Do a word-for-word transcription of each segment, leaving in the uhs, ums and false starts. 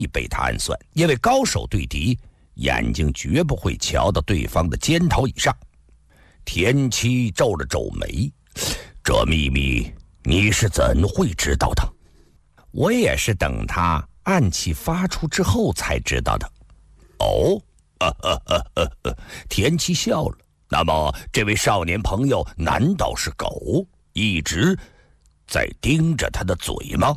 易被他暗算，因为高手对敌，眼睛绝不会瞧到对方的肩头以上。田七皱了皱眉，这秘密你是怎会知道的？我也是等他暗器发出之后才知道的。哦，啊啊啊啊啊！田七笑了。那么，这位少年朋友难道是狗，一直在盯着他的嘴吗？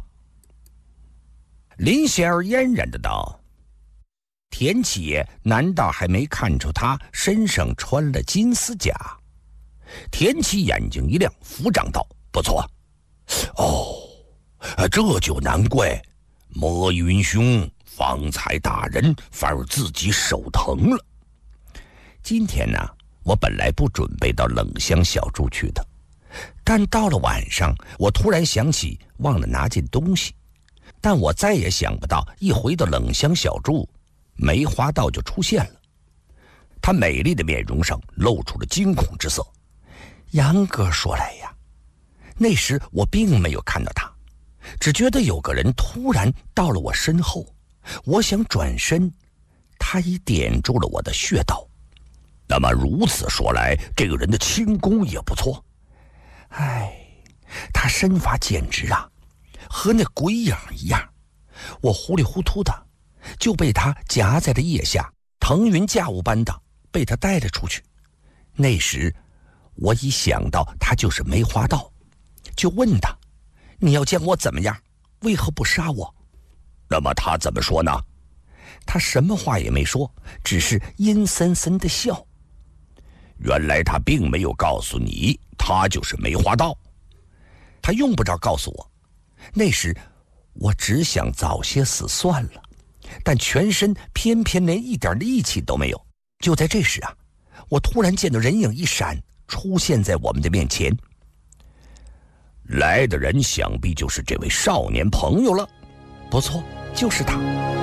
林仙儿嫣然的道：“田七爷难道还没看出他身上穿了金丝甲？”田七眼睛一亮，抚掌道：“不错。哦，这就难怪魔云兄方才打人，反而自己手疼了。今天呢，我本来不准备到冷香小筑去的，但到了晚上，我突然想起忘了拿件东西。但我再也想不到，一回到冷香小筑，梅花道就出现了。她美丽的面容上露出了惊恐之色。杨哥说来呀，那时我并没有看到他，只觉得有个人突然到了我身后，我想转身，他已点住了我的穴道。那么如此说来，这个人的轻功也不错。哎，他身法简直啊，和那鬼影一样。我糊里糊涂的就被他夹在了腋下，腾云驾雾般的被他带了出去。那时我已想到他就是梅花道，就问他：“你要将我怎么样？为何不杀我？”那么他怎么说呢？他什么话也没说，只是阴森森的笑。原来他并没有告诉你他就是梅花道。他用不着告诉我。那时我只想早些死算了，但全身偏偏连一点力气都没有。就在这时啊，我突然见到人影一闪，出现在我们的面前。来的人想必就是这位少年朋友了。不错，就是他。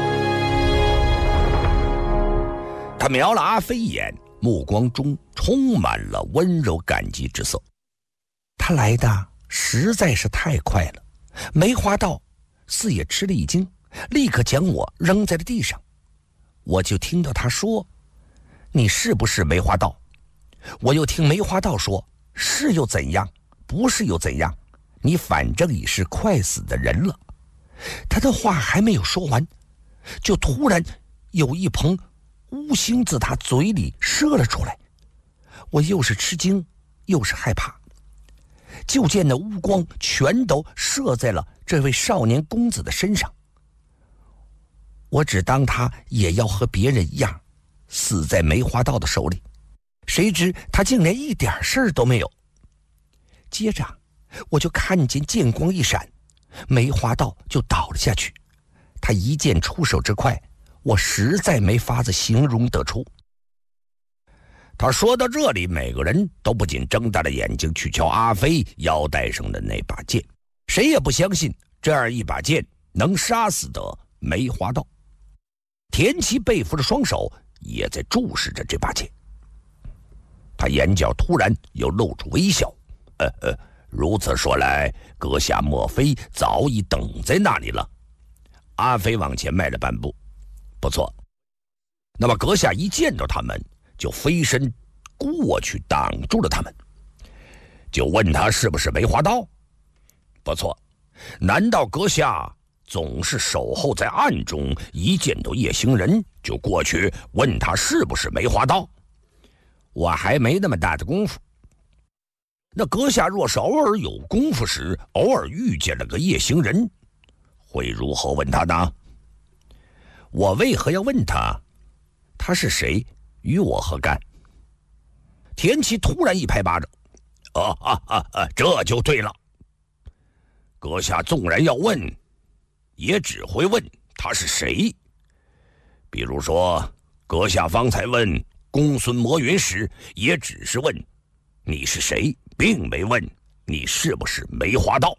他瞄了阿飞一眼，目光中充满了温柔感激之色。他来的实在是太快了，梅花道似也吃了一惊，立刻将我扔在了地上。我就听到他说：“你是不是梅花道？”我又听梅花道说：“是又怎样？不是又怎样？你反正已是快死的人了。”他的话还没有说完，就突然有一捧乌星自他嘴里射了出来。我又是吃惊又是害怕，就见那乌光全都射在了这位少年公子的身上。我只当他也要和别人一样死在梅花道的手里，谁知他竟连一点事儿都没有。接着我就看见剑光一闪，梅花道就倒了下去。他一剑出手之快，我实在没法子形容得出。他说到这里，每个人都不禁睁大了眼睛去瞧阿飞腰带上的那把剑，谁也不相信这样一把剑能杀死得梅花道。田七背负着双手，也在注视着这把剑。他眼角突然又露出微笑，呃呃，如此说来，阁下莫非早已等在那里了？阿飞往前迈了半步。不错。那么阁下一见到他们，就飞身过去挡住了他们，就问他是不是梅花道？不错。难道阁下总是守候在暗中，一见到夜行人就过去问他是不是梅花道？我还没那么大的功夫。那阁下若是偶尔有功夫时，偶尔遇见了个夜行人，会如何问他呢？我为何要问他？他是谁？与我何干？田七突然一拍巴掌：“啊啊啊啊！这就对了。阁下纵然要问，也只会问他是谁。比如说，阁下方才问公孙魔云时，也只是问你是谁，并没问你是不是梅花道。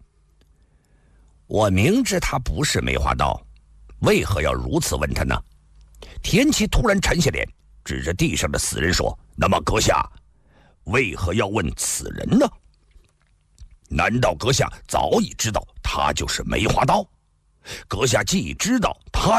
我明知他不是梅花道，为何要如此问他呢？”田七突然沉下脸，指着地上的死人说：“那么阁下为何要问此人呢？难道阁下早已知道他就是梅花道？” 阁下既知道他